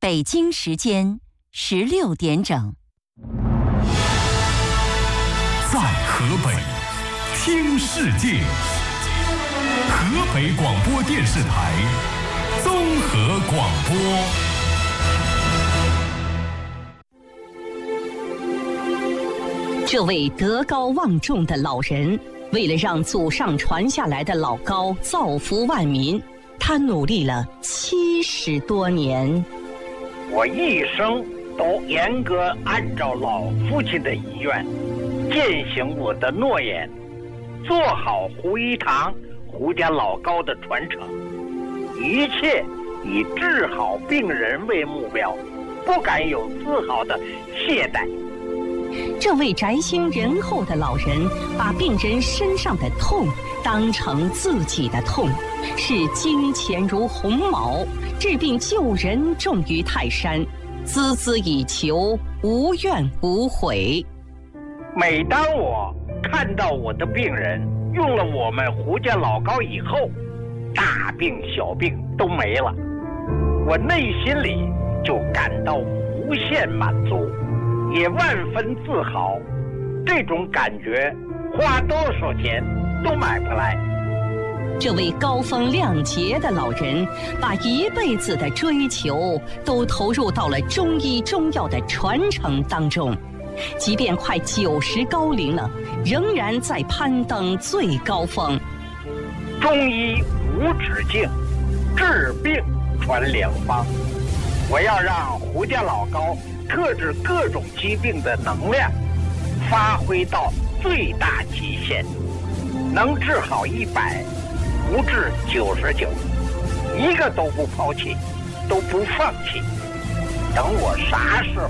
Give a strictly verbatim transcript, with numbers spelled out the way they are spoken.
北京时间十六点整。 在河北听世界，河北广播电视台综合广播。 这位德高望重的老人，为了让祖上传下来的老高造福万民，他努力了七十多年。 我一生都严格按照老父亲的遗愿，践行我的诺言，做好胡一堂、胡家老高的传承，一切以治好病人为目标，不敢有丝毫的懈怠。 这位宅心仁厚的老人，把病人身上的痛当成自己的痛，视金钱如鸿毛，治病救人重于泰山，孜孜以求，无怨无悔。 每当我看到我的病人用了我们胡家老高以后，大病小病都没了，我内心里就感到无限满足，也万分自豪。这种感觉花多少钱都买不来。 这位高风亮节的老人，把一辈子的追求都投入到了中医中药的传承当中，即便快九十高龄了，仍然在攀登最高峰。 中医无止境，治病传良方。我要让胡家老高克制各种疾病的能量发挥到最大极限，能治好一百，不治九十九，一个都不抛弃，都不放弃。等我啥时候